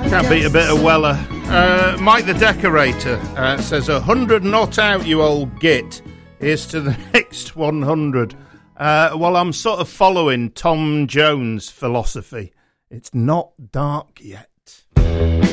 Can't beat a bit of Weller. Mike the Decorator says 100 not out, you old git. Here's to the next 100. Well, I'm sort of following Tom Jones' philosophy. It's not dark yet.